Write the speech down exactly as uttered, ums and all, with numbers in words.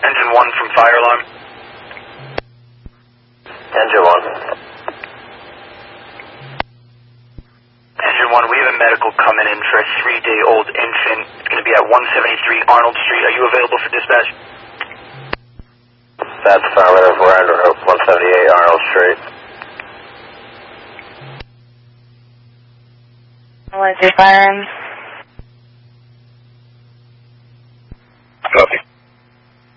Engine one from fire alarm. Engine one. Engine one, we have a medical coming in for a three-day-old infant. It's going to be at one seventy-three Arnold Street. Are you available for dispatch? That's affirmative. We're under one seventy-eight Arnold Street. What is your firearms?